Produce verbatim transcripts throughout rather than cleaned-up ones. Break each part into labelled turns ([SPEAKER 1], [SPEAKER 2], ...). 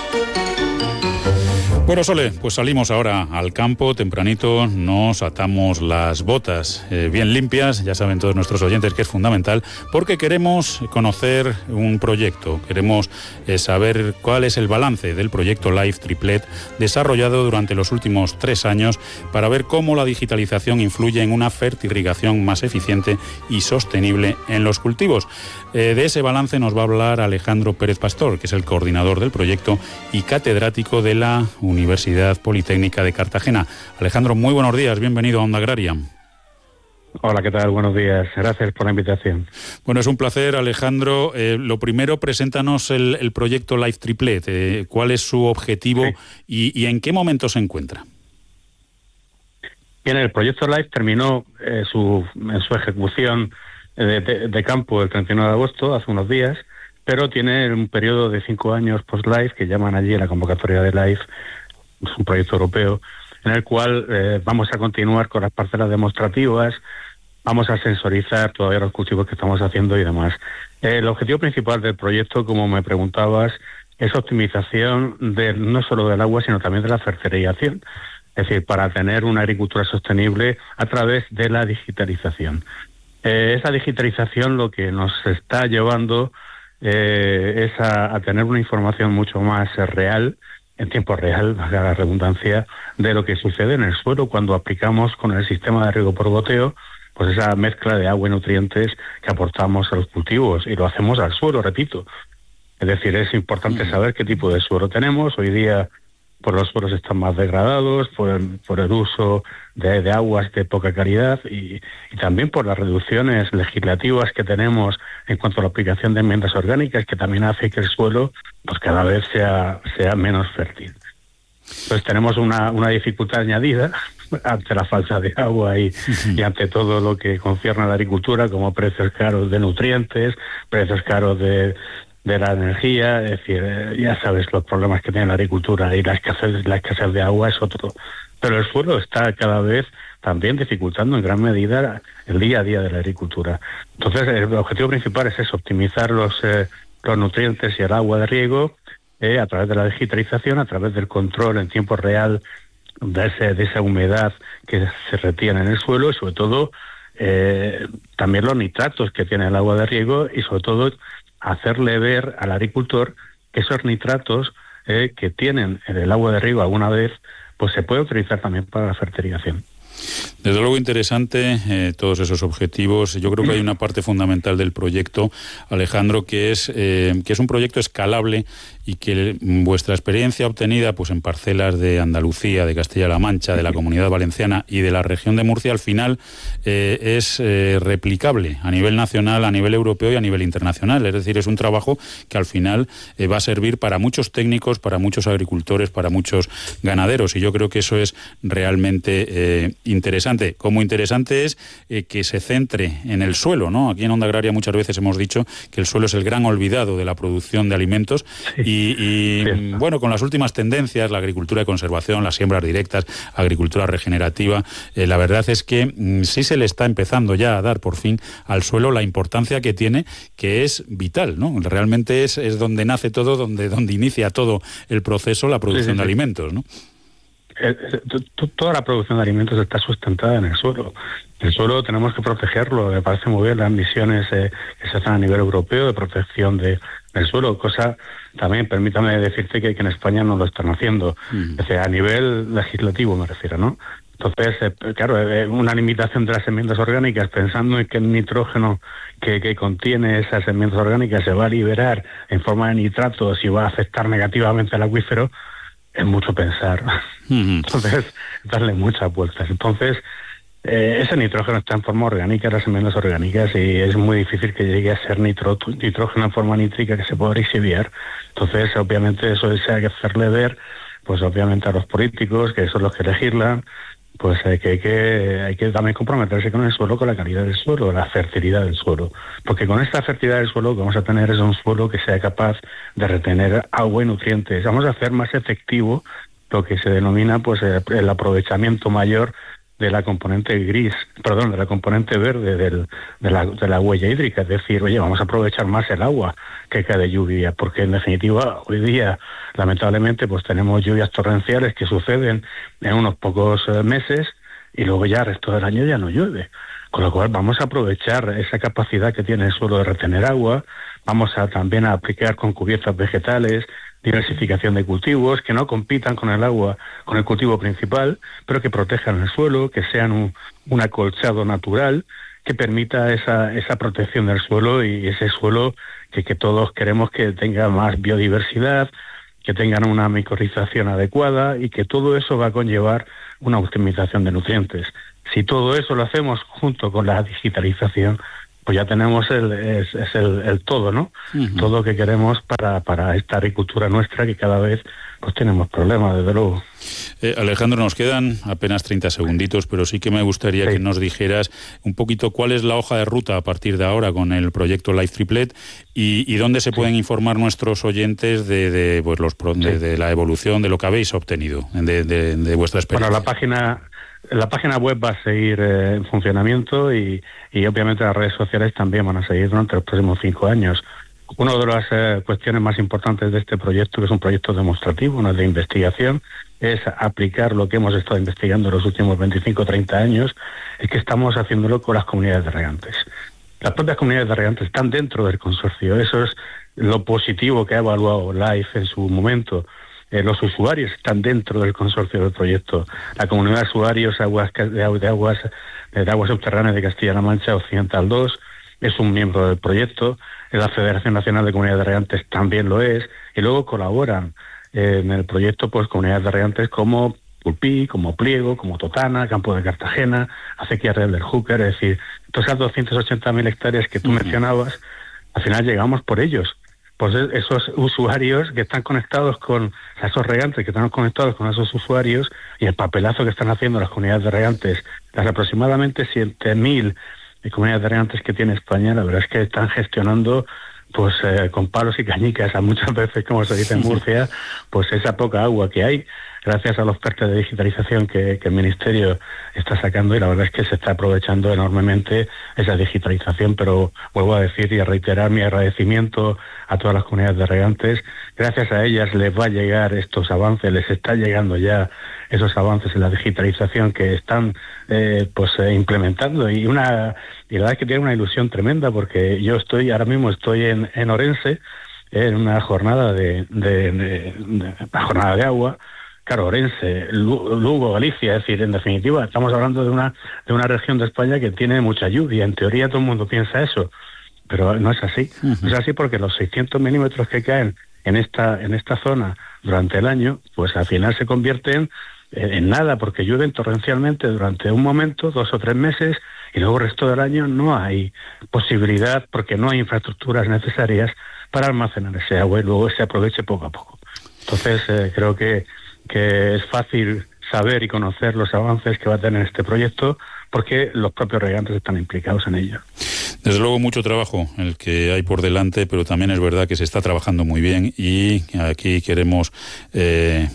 [SPEAKER 1] Bueno, Sole, pues salimos ahora al campo tempranito, nos atamos las botas eh, bien limpias, ya saben todos nuestros oyentes que es fundamental, porque queremos conocer un proyecto, queremos eh, saber cuál es el balance del proyecto Life Triplet desarrollado durante los últimos tres años para ver cómo la digitalización influye en una fertirrigación más eficiente y sostenible en los cultivos. Eh, de ese balance nos va a hablar Alejandro Pérez Pastor, que es el coordinador del proyecto y catedrático de la Universidad Politécnica de Cartagena. Alejandro, muy buenos días, bienvenido a Onda Agraria.
[SPEAKER 2] Hola, ¿qué tal? Buenos días, gracias por la invitación.
[SPEAKER 1] Bueno, es un placer, Alejandro. Eh, lo primero, preséntanos el, el proyecto Life Triplet, eh, cuál es su objetivo sí. y, y en qué momento se encuentra.
[SPEAKER 2] Bien, el proyecto Life terminó eh, su, en su ejecución de, de, de campo el treinta y nueve de agosto, hace unos días, pero tiene un periodo de cinco años post-Life, que llaman allí la convocatoria de Life, es un proyecto europeo, en el cual eh, vamos a continuar con las parcelas demostrativas, vamos a sensorizar todavía los cultivos que estamos haciendo y demás. Eh, el objetivo principal del proyecto, como me preguntabas, es optimización de, no solo del agua, sino también de la fertilización. Es decir, para tener una agricultura sostenible a través de la digitalización. Eh, esa digitalización lo que nos está llevando eh, es a, a tener una información mucho más eh, real, en tiempo real, valga la redundancia, de lo que sucede en el suelo cuando aplicamos con el sistema de riego por goteo, pues esa mezcla de agua y nutrientes que aportamos a los cultivos, y lo hacemos al suelo, repito. Es decir, es importante saber qué tipo de suelo tenemos. Hoy día, pues los suelos están más degradados por el, por el uso de, de aguas de poca calidad y, y también por las reducciones legislativas que tenemos en cuanto a la aplicación de enmiendas orgánicas, que también hace que el suelo pues cada vez sea, sea menos fértil. Entonces tenemos una, una dificultad añadida ante la falta de agua y, uh-huh. y ante todo lo que concierne a la agricultura, como precios caros de nutrientes, precios caros de... de la energía. Es decir, eh, ya sabes los problemas que tiene la agricultura, y la escasez, la escasez de agua es otro. Pero el suelo está cada vez también dificultando en gran medida el día a día de la agricultura. Entonces, el objetivo principal es eso, optimizar los, eh, los nutrientes y el agua de riego eh, a través de la digitalización, a través del control en tiempo real de, ese, de esa humedad que se retiene en el suelo, y sobre todo eh, también los nitratos que tiene el agua de riego, y sobre todo hacerle ver al agricultor que esos nitratos eh, que tienen en el agua de riego alguna vez, pues se puede utilizar también para la fertilización.
[SPEAKER 1] Desde luego interesante eh, todos esos objetivos. Yo creo que hay una parte fundamental del proyecto, Alejandro, que es eh, que es un proyecto escalable y que vuestra experiencia obtenida pues en parcelas de Andalucía, de Castilla-La Mancha, de la Comunidad Valenciana y de la región de Murcia, al final eh, es eh, replicable a nivel nacional, a nivel europeo y a nivel internacional. Es decir, es un trabajo que al final eh, va a servir para muchos técnicos, para muchos agricultores, para muchos ganaderos, y yo creo que eso es realmente eh, interesante. Como interesante es eh, que se centre en el suelo, ¿no? Aquí en Onda Agraria muchas veces hemos dicho que el suelo es el gran olvidado de la producción de alimentos. Sí. Y, y sí. bueno, con las últimas tendencias, la agricultura de conservación, las siembras directas, agricultura regenerativa, eh, la verdad es que mm, sí se le está empezando ya a dar por fin al suelo la importancia que tiene, que es vital, ¿no? Realmente es, es donde nace todo, donde, donde inicia todo el proceso, la producción sí, sí, de sí. alimentos, ¿no?
[SPEAKER 2] Toda la producción de alimentos está sustentada en el suelo. El suelo tenemos que protegerlo. Me parece muy bien las misiones eh, que se hacen a nivel europeo de protección de, del suelo, cosa también, permítame decirte que, que en España no lo están haciendo. Mm. O sea, a nivel legislativo me refiero, ¿no? Entonces, eh, claro, eh, una limitación de las enmiendas orgánicas, pensando en que el nitrógeno que, que contiene esas enmiendas orgánicas se va a liberar en forma de nitratos y va a afectar negativamente al acuífero, es mucho pensar. Uh-huh. Entonces, darle muchas vueltas. Entonces, eh, ese nitrógeno está en forma orgánica, las enmiendas orgánicas, y es muy difícil que llegue a ser nitro, nitrógeno en forma nítrica que se pueda exhibir. Entonces, obviamente, eso es hay que hacerle ver, pues obviamente a los políticos, que son los que legislan, pues hay que, hay que hay que también comprometerse con el suelo, con la calidad del suelo, la fertilidad del suelo. Porque con esta fertilidad del suelo lo que vamos a tener es un suelo que sea capaz de retener agua y nutrientes. Vamos a hacer más efectivo lo que se denomina pues el aprovechamiento mayor de la componente gris, perdón, de la componente verde del, de, la, de la huella hídrica. Es decir, oye, vamos a aprovechar más el agua que cae de lluvia, porque en definitiva hoy día, lamentablemente, pues tenemos lluvias torrenciales que suceden en unos pocos eh, meses y luego ya el resto del año ya no llueve. Con lo cual vamos a aprovechar esa capacidad que tiene el suelo de retener agua, vamos a también a aplicar con cubiertas vegetales, diversificación de cultivos, que no compitan con el agua, con el cultivo principal, pero que protejan el suelo, que sean un, un acolchado natural, que permita esa, esa protección del suelo y ese suelo que, que todos queremos que tenga más biodiversidad, que tengan una micorrización adecuada y que todo eso va a conllevar una optimización de nutrientes. Si todo eso lo hacemos junto con la digitalización, pues ya tenemos el, es, es el, el todo, ¿no? Uh-huh. Todo lo que queremos para, para esta agricultura nuestra, que cada vez pues tenemos problemas, desde luego.
[SPEAKER 1] Eh, Alejandro, nos quedan apenas treinta segunditos, pero sí que me gustaría sí. que nos dijeras un poquito cuál es la hoja de ruta a partir de ahora con el proyecto Life Triplet y, y dónde se sí. pueden informar nuestros oyentes de, de, pues los, de, sí. de la evolución, de lo que habéis obtenido, de, de, de vuestra experiencia.
[SPEAKER 2] Bueno, la página... La página web va a seguir eh, en funcionamiento y, y obviamente las redes sociales también van a seguir durante los próximos cinco años. Una de las eh, cuestiones más importantes de este proyecto, que es un proyecto demostrativo, no es de investigación, es aplicar lo que hemos estado investigando en los últimos veinticinco o treinta años, es que estamos haciéndolo con las comunidades de regantes. Las propias comunidades de regantes están dentro del consorcio, eso es lo positivo que ha evaluado Life en su momento. Eh, los usuarios están dentro del consorcio del proyecto. La comunidad de usuarios aguas, de, aguas, de, aguas, de aguas subterráneas de Castilla-La Mancha Occidental dos es un miembro del proyecto. La Federación Nacional de Comunidades de Regantes también lo es. Y luego colaboran eh, en el proyecto pues comunidades de regantes como Pulpí, como Pliego, como Totana, Campo de Cartagena, Acequia Real del Júcar. Es decir, todas esas doscientas ochenta mil hectáreas que tú uh-huh. mencionabas, al final llegamos por ellos. Pues esos usuarios que están conectados con esos regantes, que están conectados con esos usuarios y el papelazo que están haciendo las comunidades de regantes, las aproximadamente siete mil comunidades de regantes que tiene España, la verdad es que están gestionando pues eh, con palos y cañicas, a muchas veces, como se dice en Murcia, pues esa poca agua que hay, gracias a los PERTE de digitalización que, que el Ministerio está sacando, y la verdad es que se está aprovechando enormemente esa digitalización, pero vuelvo a decir y a reiterar mi agradecimiento a todas las comunidades de regantes. Gracias a ellas les va a llegar estos avances, les está llegando ya esos avances en la digitalización que están eh, pues eh, implementando, y una y la verdad es que tiene una ilusión tremenda, porque yo estoy ahora mismo estoy en, en Orense en una jornada de, de, de, de una jornada de agua. Claro, Orense, Lugo, Galicia, es decir, en definitiva, estamos hablando de una de una región de España que tiene mucha lluvia. En teoría todo el mundo piensa eso, pero no es así. Uh-huh. No es así porque los seiscientos milímetros que caen en esta en esta zona durante el año, pues al final se convierten en, en nada, porque llueven torrencialmente durante un momento, dos o tres meses, y luego el resto del año no hay posibilidad, porque no hay infraestructuras necesarias para almacenar ese agua y luego se aproveche poco a poco. Entonces, eh, creo que que es fácil saber y conocer los avances que va a tener este proyecto, porque los propios regantes están implicados en ello.
[SPEAKER 1] Desde luego mucho trabajo el que hay por delante, pero también es verdad que se está trabajando muy bien, y aquí queremos eh,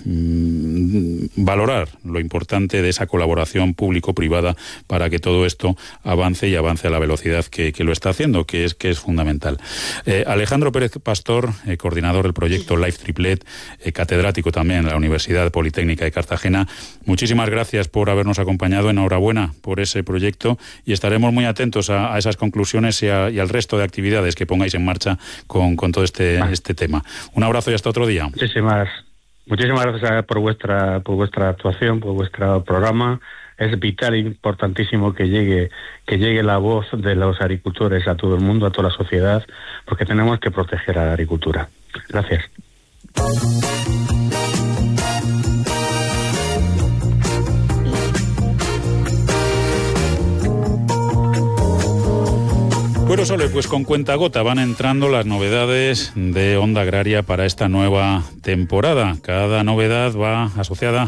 [SPEAKER 1] valorar lo importante de esa colaboración público-privada para que todo esto avance y avance a la velocidad que, que lo está haciendo, que es que es fundamental. Eh, Alejandro Pérez Pastor, eh, coordinador del proyecto Life Triplet, eh, catedrático también en la Universidad Politécnica de Cartagena, muchísimas gracias por habernos acompañado. Enhorabuena por ese proyecto, y estaremos muy atentos a, a esas conclusiones y, a, y al resto de actividades que pongáis en marcha con, con todo este, este tema. Un abrazo y hasta otro día.
[SPEAKER 2] Muchísimas, muchísimas gracias por vuestra, por vuestra actuación, por vuestro programa. Es vital e importantísimo que llegue, que llegue la voz de los agricultores a todo el mundo, a toda la sociedad, porque tenemos que proteger a la agricultura. Gracias.
[SPEAKER 1] Bueno, Sole, pues con cuentagota van entrando las novedades de Onda Agraria para esta nueva temporada. Cada novedad va asociada